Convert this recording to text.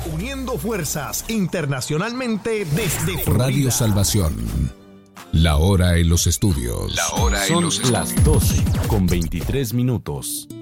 Uniendo fuerzas internacionalmente desde Florida. Radio Salvación. La hora en los estudios. Son las 12:23.